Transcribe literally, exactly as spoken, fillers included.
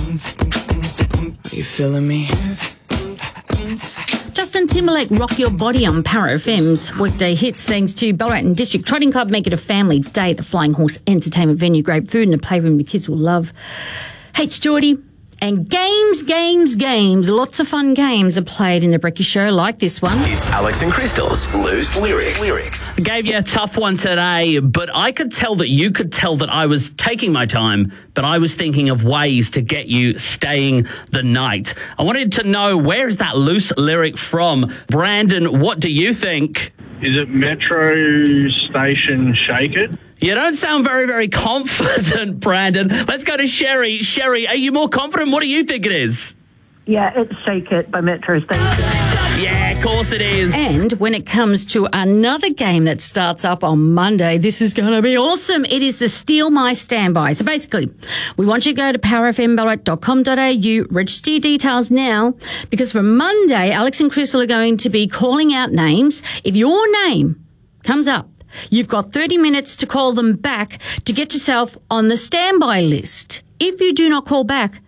Are you feeling me? Justin Timberlake, Rock Your Body on Power F M's weekday hits, thanks to Ballarat and District Trotting Club. Make it a family day at the Flying Horse Entertainment Venue. Great food and a playroom the kids will love. H. Geordie. And games, games, games. Lots of fun games are played in the Brekkie Show, like this one. It's Alex and Crystal's Loose Lyrics. Lyrics. I gave you a tough one today, but I could tell that you could tell that I was taking my time, but I was thinking of ways to get you staying the night. I wanted to know, where is that loose lyric from? Brandon, what do you think? Is it Metro Station Shake It? You don't sound very, very confident, Brandon. Let's go to Sherry. Sherry, are you more confident? What do you think it is? Yeah, it's Shake It by Metro Station. Yeah, of course it is. And when it comes to another game that starts up on Monday, this is going to be awesome. It is the Steal My Standby. So basically, we want you to go to power f m ballarat dot com dot a u, register your details now, because for Monday, Alex and Crystal are going to be calling out names. If your name comes up, you've got thirty minutes to call them back to get yourself on the standby list. If you do not call back,